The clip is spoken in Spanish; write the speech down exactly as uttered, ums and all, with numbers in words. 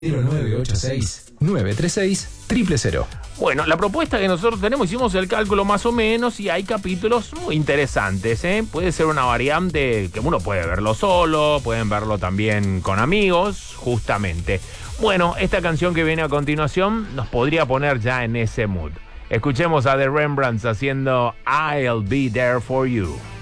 cero nueve ocho seis nueve tres seis cero cero cero. Bueno, la propuesta que nosotros tenemos, hicimos el cálculo más o menos y hay capítulos muy interesantes, ¿eh? Puede ser una variante que uno puede verlo solo, pueden verlo también con amigos, justamente. Bueno, esta canción que viene a continuación nos podría poner ya en ese mood. Escuchemos a The Rembrandts haciendo I'll Be There For You.